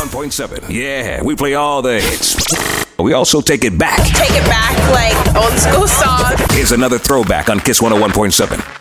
101.7. Yeah, we play all the hits. We also take it back. Take it back like old school song. Here's another throwback on Kiss 101.7.